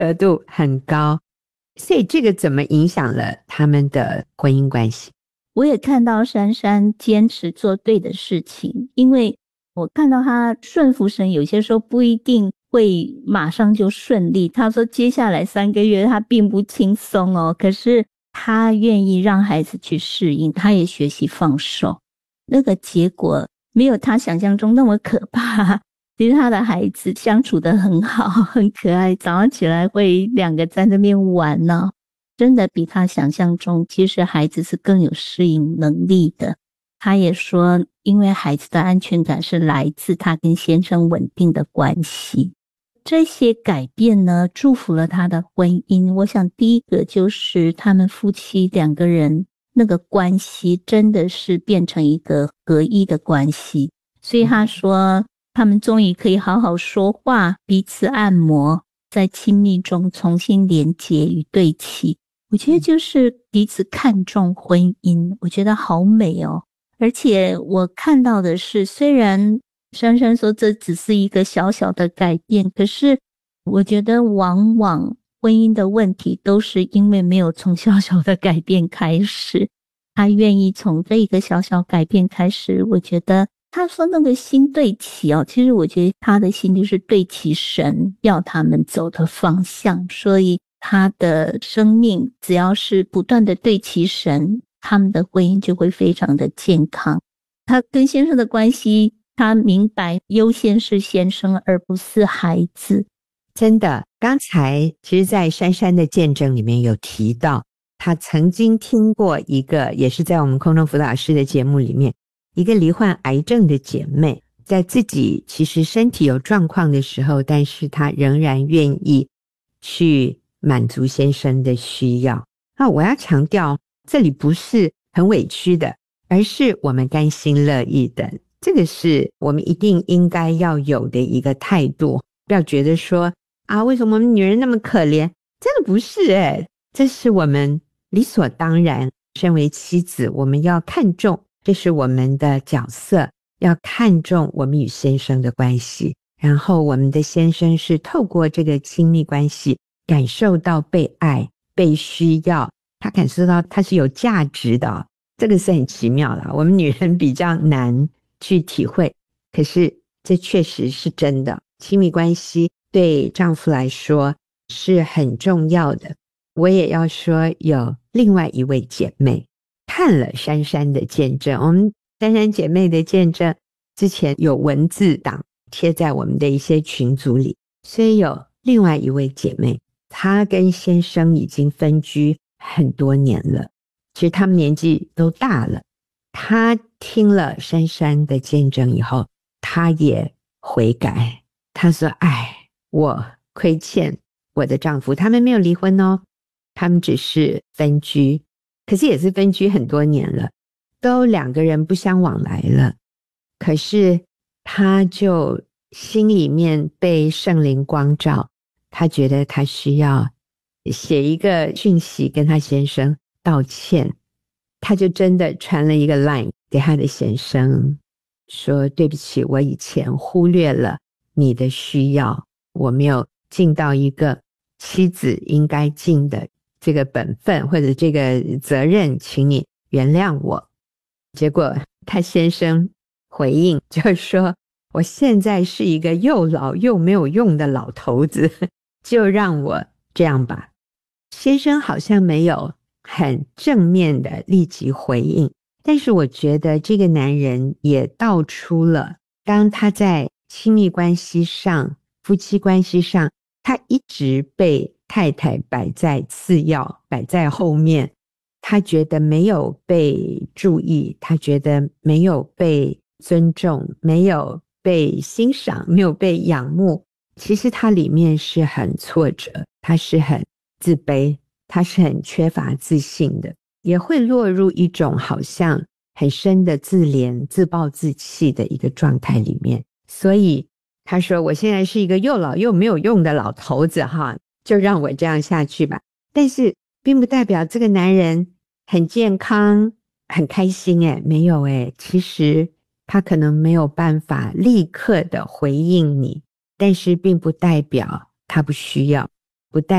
额度很高，所以这个怎么影响了他们的婚姻关系？ 我也看到珊珊坚持做对的事情，因为我看到她顺服神，有些时候不一定会马上就顺利。她说接下来3个月她并不轻松哦，可是她愿意让孩子去适应，她也学习放手。那个结果没有她想象中那么可怕。其实她的孩子相处得很好，很可爱，早上起来会2个在那边玩呢。真的比他想象中，其实孩子是更有适应能力的。他也说，因为孩子的安全感是来自他跟先生稳定的关系。这些改变呢，祝福了他的婚姻。我想第一个就是他们夫妻2个人那个关系真的是变成一个合一的关系。所以他说，他们终于可以好好说话，彼此按摩，在亲密中重新连结与对齐。我觉得就是彼此看重婚姻，我觉得好美哦。而且我看到的是，虽然珊珊说这只是一个小小的改变，可是我觉得往往婚姻的问题都是因为没有从小小的改变开始。他愿意从这一个小小改变开始，我觉得他说那个心对齐哦，其实我觉得他的心就是对齐神要他们走的方向，所以他的生命只要是不断的对齐神，他们的婚姻就会非常的健康。他跟先生的关系，他明白优先是先生而不是孩子。 真的，刚才其实在珊珊的见证里面有提到，她曾经听过一个，也是在我们空中辅导师的节目里面，一个罹患癌症的姐妹，在自己其实身体有状况的时候，但是她仍然愿意去满足先生的需要。那我要强调，这里不是很委屈的，而是我们甘心乐意的。这个是我们一定应该要有的一个态度，不要觉得说啊，为什么我们女人那么可怜？真的不是这是我们理所当然。身为妻子，我们要看重，这是我们的角色，要看重我们与先生的关系。然后我们的先生是透过这个亲密关系感受到被爱、被需要，他感受到他是有价值的这个是很奇妙的，我们女人比较难去体会，可是这确实是真的。亲密关系对丈夫来说是很重要的。我也要说，有另外一位姐妹看了珊珊的见证，我们珊珊姐妹的见证之前有文字档贴在我们的一些群组里，所以有另外一位姐妹，她跟先生已经分居很多年了，其实他们年纪都大了。她听了珊珊的见证以后，她也悔改，她说我亏欠我的丈夫，他们没有离婚哦，他们只是分居，可是也是分居很多年了，都2个人不相往来了。可是他就心里面被圣灵光照，他觉得他需要写一个讯息跟他先生道歉，他就真的传了一个 line 给他的先生，说对不起，我以前忽略了你的需要，我没有尽到一个妻子应该尽的这个本分或者这个责任，请你原谅我。结果他先生回应就是说，我现在是一个又老又没有用的老头子，就让我这样吧。先生好像没有很正面的立即回应，但是我觉得这个男人也道出了，当他在亲密关系上、夫妻关系上，他一直被太太摆在次要，摆在后面，他觉得没有被注意，他觉得没有被尊重，没有被欣赏，没有被仰慕。其实他里面是很挫折，他是很自卑，他是很缺乏自信的，也会落入一种好像很深的自怜、自暴自弃的一个状态里面。所以他说，我现在是一个又老又没有用的老头子哈，就让我这样下去吧。但是并不代表这个男人很健康很开心没有其实他可能没有办法立刻的回应你，但是并不代表他不需要。 不但